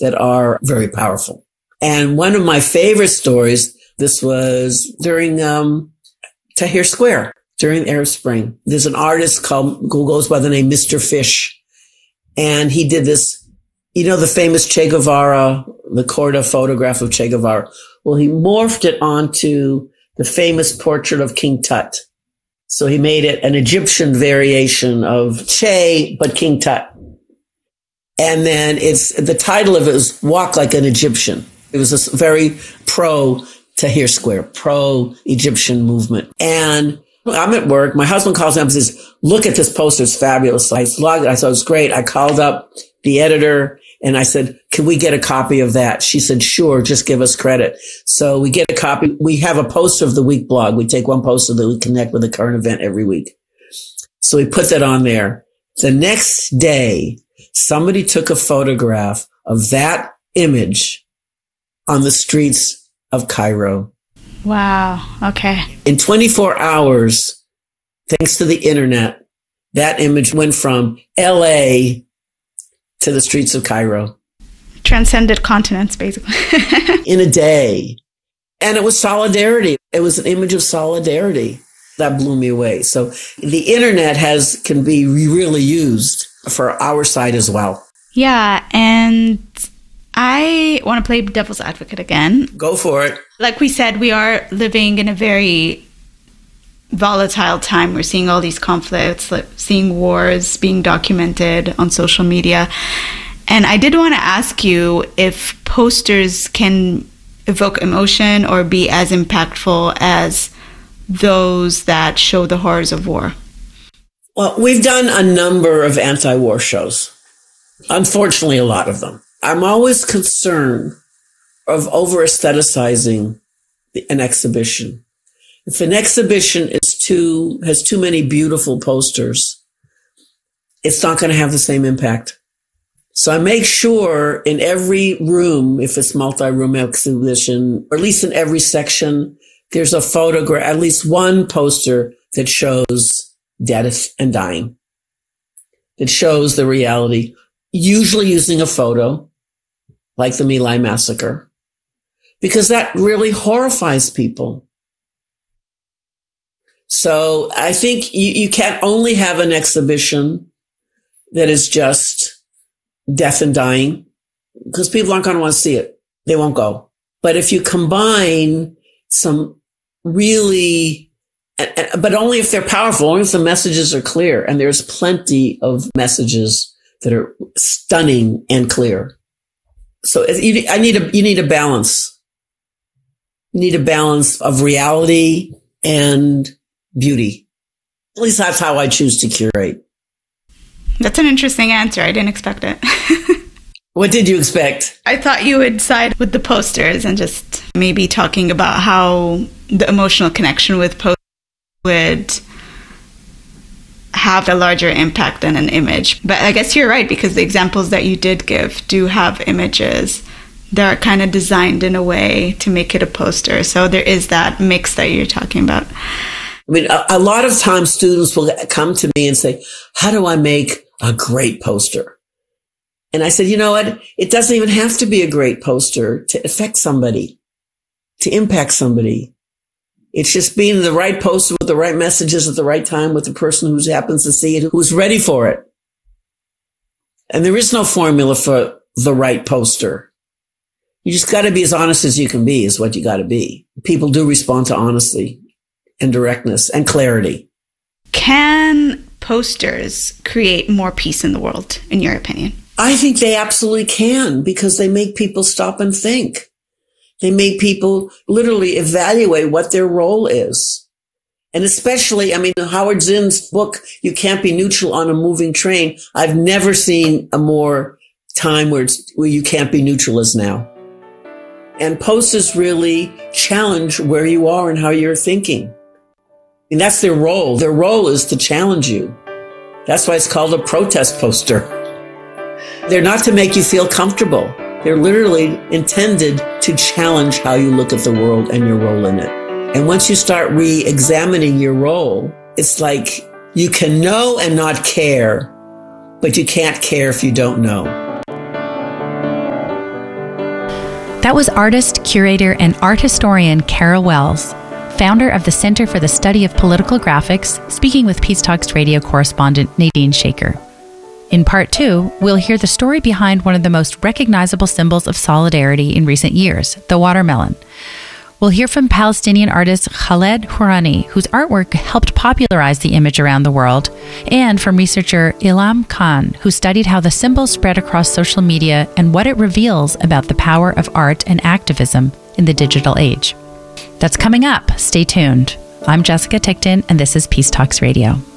that are very powerful. And one of my favorite stories, this was during Tahrir Square, during the Arab Spring. There's an artist who goes by the name Mr. Fish. And he did this, the famous Che Guevara, the Corda photograph of Che Guevara. Well, he morphed it onto the famous portrait of King Tut. So he made it an Egyptian variation of Che, but King Tut. And then the title of it was Walk Like an Egyptian. It was a very pro-Tahrir Square, pro-Egyptian movement. And I'm at work. My husband calls me up and says, look at this poster. It's fabulous. So I thought it was great. I called up the editor and I said, can we get a copy of that? She said, sure, just give us credit. So we get a copy. We have a poster of the week blog. We take one poster that we connect with a current event every week. So we put that on there. The next day, somebody took a photograph of that image on the streets of Cairo. Wow. Okay. In 24 hours, thanks to the internet, that image went from LA to the streets of Cairo. Transcended continents, basically. In a day. And it was solidarity. It was an image of solidarity that blew me away. So the internet can be really used for our side as well. Yeah. And I want to play devil's advocate again. Go for it. Like we said, we are living in a very volatile time. We're seeing all these conflicts, seeing wars being documented on social media. And I did want to ask you if posters can evoke emotion or be as impactful as those that show the horrors of war. Well, we've done a number of anti-war shows. Unfortunately, a lot of them. I'm always concerned of over-aestheticizing an exhibition. If an exhibition has too many beautiful posters, it's not going to have the same impact. So I make sure in every room, if it's multi-room exhibition, or at least in every section, there's a photograph, at least one poster that shows death and dying, that shows the reality, usually using a photo, like the My Lai massacre, because that really horrifies people. So I think you can't only have an exhibition that is just death and dying, because people aren't going to want to see it. They won't go. But if you combine some really, but only if they're powerful, only if the messages are clear, and there's plenty of messages that are stunning and clear. So you need a balance. You need a balance of reality and beauty. At least that's how I choose to curate. That's an interesting answer. I didn't expect it. What did you expect? I thought you would side with the posters and just maybe talking about how the emotional connection with posters would have a larger impact than an image. But I guess you're right, because the examples that you did give do have images that are kind of designed in a way to make it a poster. So there is that mix that you're talking about. I mean, a lot of times students will come to me and say, how do I make a great poster? And I said, you know what? It doesn't even have to be a great poster to affect somebody, to impact somebody. It's just being the right poster with the right messages at the right time with the person who happens to see it, who's ready for it. And there is no formula for the right poster. You just got to be as honest as you can be is what you got to be. People do respond to honesty and directness and clarity. Can posters create more peace in the world, in your opinion? I think they absolutely can, because they make people stop and think. They make people literally evaluate what their role is. And especially, I mean, Howard Zinn's book, You Can't Be Neutral on a Moving Train. I've never seen a more time where you can't be neutral as now. And posters really challenge where you are and how you're thinking. And that's their role. Their role is to challenge you. That's why it's called a protest poster. They're not to make you feel comfortable. They're literally intended to challenge how you look at the world and your role in it. And once you start re-examining your role, it's like you can know and not care, but you can't care if you don't know. That was artist, curator, and art historian Kara Wells, founder of the Center for the Study of Political Graphics, speaking with Peace Talks radio correspondent Nadine Shaker. In part 2, we'll hear the story behind one of the most recognizable symbols of solidarity in recent years, the watermelon. We'll hear from Palestinian artist Khaled Hourani, whose artwork helped popularize the image around the world, and from researcher Ilham Khan, who studied how the symbol spread across social media and what it reveals about the power of art and activism in the digital age. That's coming up. Stay tuned. I'm Jessica Tickton, and this is Peace Talks Radio.